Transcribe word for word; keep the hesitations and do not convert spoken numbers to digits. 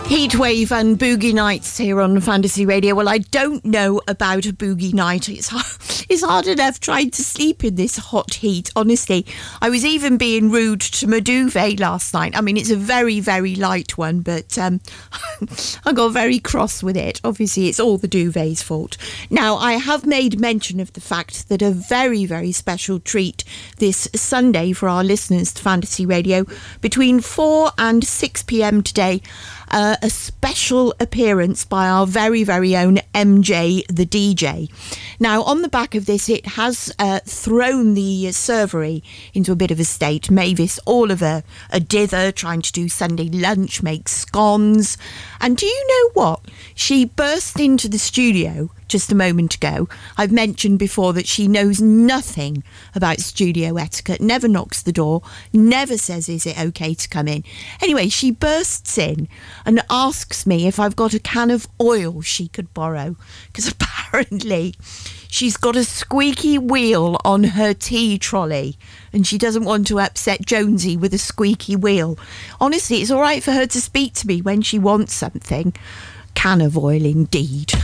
Heatwave and Boogie Nights here on Fantasy Radio. Well, I don't know about a boogie night. It's hard, it's hard enough trying to sleep in this hot heat, honestly. I was even being rude to my duvet last night. I mean, it's a very, very light one, but um, I got very cross with it. Obviously, it's all the duvet's fault. Now, I have made mention of the fact that a very, very special treat this Sunday for our listeners to Fantasy Radio between four and six p.m. today. Uh, a special appearance by our very, very own M J, the D J. Now, on the back of this, it has uh, thrown the servery into a bit of a state. Mavis, all of a, a dither, trying to do Sunday lunch, make scones. And do you know what? She burst into the studio just a moment ago. I've mentioned before that she knows nothing about studio etiquette, never knocks the door, never says, is it okay to come in? Anyway, she bursts in and asks me if I've got a can of oil she could borrow, because apparently she's got a squeaky wheel on her tea trolley and she doesn't want to upset Jonesy with a squeaky wheel. Honestly, it's all right for her to speak to me when she wants something. Can of oil indeed.